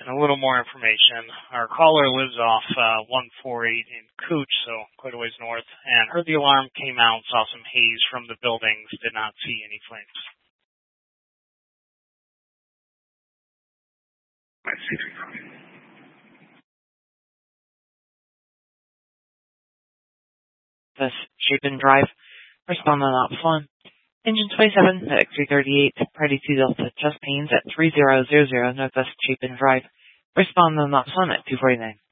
And a little more information. Our caller lives off 148 in Cooch, so quite a ways north, and heard the alarm, came out, saw some haze from the buildings, did not see any flames. This Chapin Drive. Respond on Ops 1. Engine 27, medic 338, Party 2 Delta, chest pains at 3000 Northwest Chapin Drive. Respond on Ops 1 at 249.